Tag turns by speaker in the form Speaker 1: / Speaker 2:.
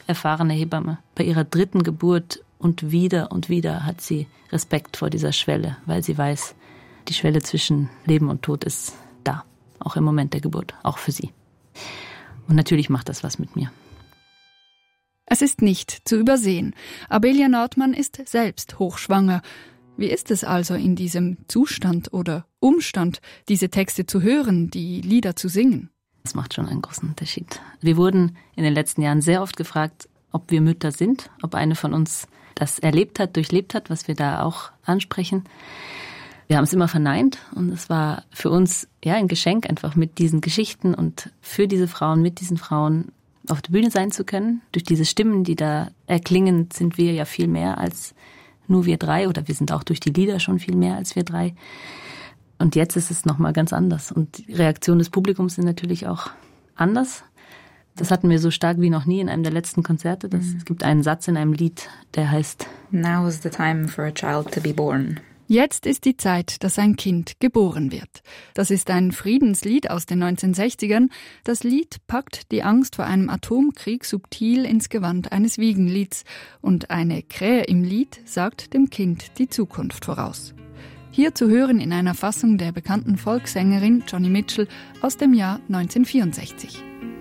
Speaker 1: erfahrene Hebamme. Bei ihrer 3. Geburt und wieder hat sie Respekt vor dieser Schwelle, weil sie weiß, die Schwelle zwischen Leben und Tod ist da, auch im Moment der Geburt, auch für sie. Und natürlich macht das was mit mir.
Speaker 2: Es ist nicht zu übersehen. Abelia Nordmann ist selbst hochschwanger. Wie ist es also in diesem Zustand oder Umstand, diese Texte zu hören, die Lieder zu singen?
Speaker 1: Das macht schon einen großen Unterschied. Wir wurden in den letzten Jahren sehr oft gefragt, ob wir Mütter sind, ob eine von uns das erlebt hat, durchlebt hat, was wir da auch ansprechen. Wir haben es immer verneint und es war für uns ein Geschenk, einfach mit diesen Geschichten und für diese Frauen, mit diesen Frauen auf der Bühne sein zu können. Durch diese Stimmen, die da erklingen, sind wir ja viel mehr als nur wir 3 oder wir sind auch durch die Lieder schon viel mehr als wir 3. Und jetzt ist es nochmal ganz anders und die Reaktionen des Publikums sind natürlich auch anders. Das hatten wir so stark wie noch nie in einem der letzten Konzerte. Es gibt einen Satz in einem Lied, der heißt
Speaker 3: Now is the time for a child to be born.
Speaker 2: Jetzt ist die Zeit, dass ein Kind geboren wird. Das ist ein Friedenslied aus den 1960ern. Das Lied packt die Angst vor einem Atomkrieg subtil ins Gewand eines Wiegenlieds. Und eine Krähe im Lied sagt dem Kind die Zukunft voraus. Hier zu hören in einer Fassung der bekannten Volkssängerin Joni Mitchell aus dem Jahr 1964.